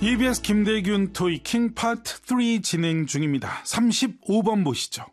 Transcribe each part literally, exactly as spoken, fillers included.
이비에스 김대균 토이킹 파트 삼 진행 중입니다. 삼십오 번 보시죠.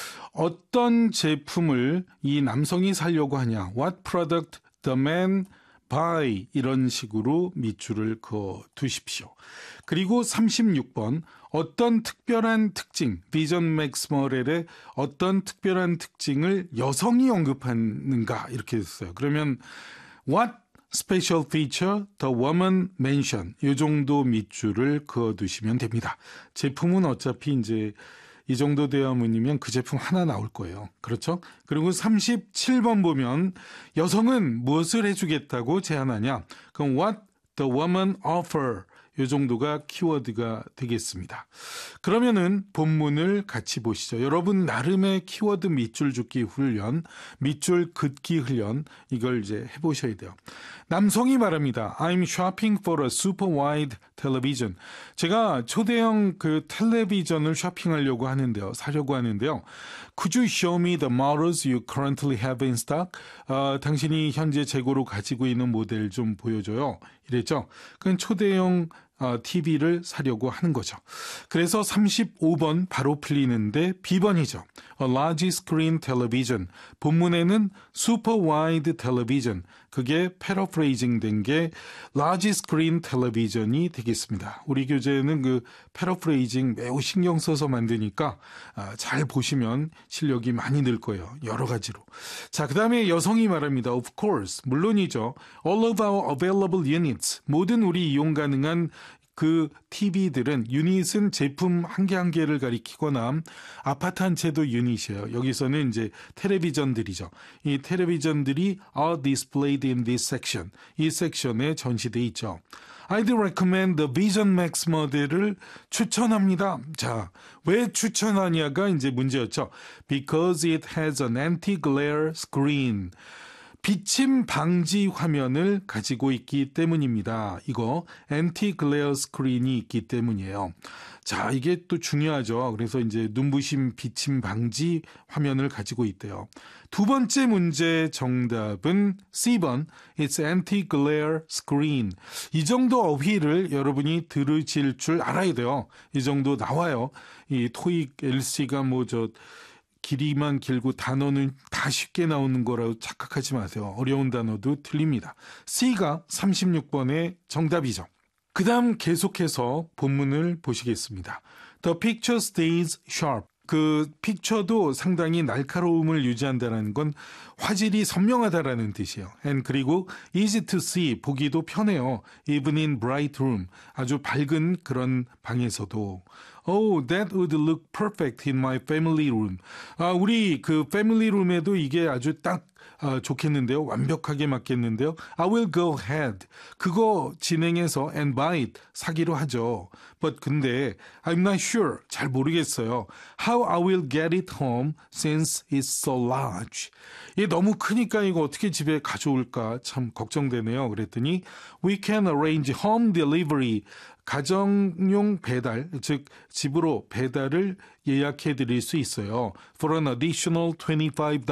어떤 제품을 이 남성이 사려고 하냐? What product the man buy? 이런 식으로 밑줄을 그어 두십시오. 그리고 삼십육 번 어떤 특별한 특징, 비전 맥스머렐의 어떤 특별한 특징을 여성이 언급하는가 이렇게 했어요. 그러면 What Special feature the woman mentioned. 이 정도 밑줄을 그어두시면 됩니다. 제품은 어차피 이제 이 정도 대화문이면 그 제품 하나 나올 거예요. 그렇죠? 그리고 삼십칠 번 보면 여성은 무엇을 해주겠다고 제안하냐? 그럼 what the woman offer. 이 정도가 키워드가 되겠습니다. 그러면은 본문을 같이 보시죠. 여러분 나름의 키워드 밑줄 긋기 훈련, 밑줄 긋기 훈련 이걸 이제 해보셔야 돼요. 남성이 말합니다. I'm shopping for a super wide television. 제가 초대형 그 텔레비전을 쇼핑하려고 하는데요. 사려고 하는데요. Could you show me the models you currently have in stock? 어, 당신이 현재 재고로 가지고 있는 모델 좀 보여줘요. 이랬죠. 그건 초대형 어, 티비를 사려고 하는 거죠. 그래서 삼십오 번 바로 풀리는데 비 번이죠. A large screen television. 본문에는 super wide television. 그게 패러프레이징 된 게 large screen television이 되겠습니다. 우리 교재는 그 패러프레이징 매우 신경 써서 만드니까 아, 잘 보시면 실력이 많이 늘 거예요. 여러 가지로. 자, 그 다음에 여성이 말합니다. Of course. 물론이죠. All of our available units. 모든 우리 이용 가능한 그 티비들은 유닛은 제품 한 개 한 개를 가리키거나 아파트 한 채도 유닛이에요. 여기서는 이제 텔레비전들이죠. 이 텔레비전들이 are displayed in this section. 이 섹션에 전시되어 있죠. I'd recommend the Vision Max 모델을 추천합니다. 자, 왜 추천하냐가 이제 문제였죠. Because it has an anti-glare screen. 비침 방지 화면을 가지고 있기 때문입니다. 이거 엔티 글레어 스크린이 있기 때문이에요. 자, 이게 또 중요하죠. 그래서 이제 눈부심 비침 방지 화면을 가지고 있대요. 두 번째 문제 정답은 씨 번 It's anti-glare screen. 이 정도 어휘를 여러분이 들으실 줄 알아야 돼요. 이 정도 나와요. 이 토익 엘씨가 뭐 저 길이만 길고 단어는 다 쉽게 나오는 거라고 착각하지 마세요. 어려운 단어도 틀립니다. C가 삼십육 번의 정답이죠. 그 다음 계속해서 본문을 보시겠습니다. The picture stays sharp. 그 픽처도 상당히 날카로움을 유지한다는 건 화질이 선명하다라는 뜻이에요. And 그리고 easy to see, 보기도 편해요. Even in bright room, 아주 밝은 그런 방에서도. Oh, that would look perfect in my family room. 아, 우리 그 패밀리 룸에도 이게 아주 딱 아, 좋겠는데요. 완벽하게 맞겠는데요. I will go ahead. 그거 진행해서 and buy it. 사기로 하죠. But 근데 I'm not sure. 잘 모르겠어요. How I will get it home since it's so large. 이게 너무 크니까 이거 어떻게 집에 가져올까 참 걱정되네요. 그랬더니 we can arrange home delivery. 가정용 배달, 즉 집으로 배달을 예약해 드릴 수 있어요. For an additional twenty-five dollars